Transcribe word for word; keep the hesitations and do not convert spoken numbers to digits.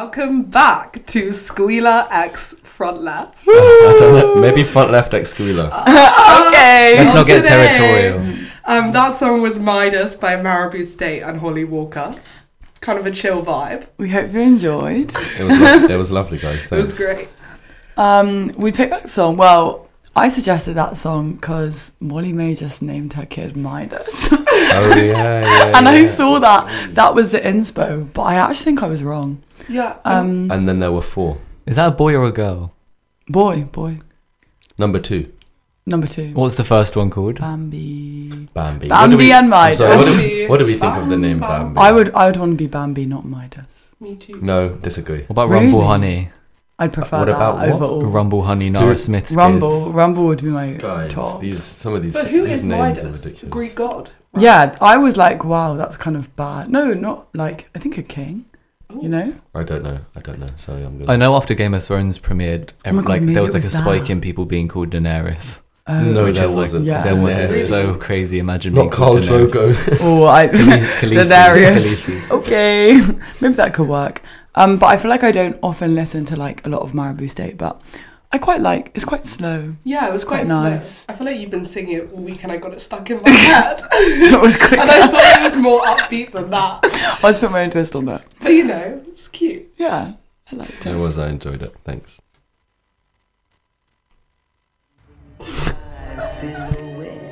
Welcome back to Squealer X Front Left. I don't know. Maybe Front Left X Squealer. Okay. Let's not get today. territorial. Um, that song was Midas by Marabou State and Holly Walker. Kind of a chill vibe. We hope you enjoyed. It was lo- it was lovely, guys. Thanks. It was great. Um, we picked that song. Well, I suggested that song because Molly May just named her kid Midas. Oh yeah, yeah. And yeah. I saw that. That was the inspo, but I actually think I was wrong. Yeah. Um, And then there were four. Is that a boy or a girl? boy, boy. Number two, Number two. What's the first one called? Bambi. Bambi. Bambi What do we- and I'm Midas. sorry, what, do Bambi. we, what do we think of the name Bam, Bambi? I would I would want to be Bambi, not Midas. Me too. No, disagree. What about Really? Rumble Honey? I'd prefer What that about what? over all. Rumble Honey, Nara Who- Smith's Rumble. kids. Rumble would be my Guys, top. these some of these. But who these is names are Midas? ridiculous. Greek god. right? Yeah, I was like, wow, that's kind of bad. No, not like, I think a king, you know? I don't know. I don't know. Sorry, I'm good. I know after Game of Thrones premiered, Oh my ev- God, like maybe there was it like was a spike that. in people being called Daenerys. Oh, No, which there is like, wasn't. Yeah. there was Daenerys. it's so crazy. Imagine Not being Khal called Daenerys. Drogo. Oh, I, Khaleesi. Daenerys. Khaleesi. Okay, maybe that could work. Um, but I feel like I don't often listen to like a lot of Marabou State, but I quite like. It's quite slow. Yeah, it was quite, Quite slow. nice. I feel like you've been singing it all week and I got it stuck in my head. It was quick. And I thought it was more upbeat than that. I just put my own twist on that. But you know, it's cute. Yeah, I liked It it. was. I enjoyed it. Thanks. Silhouette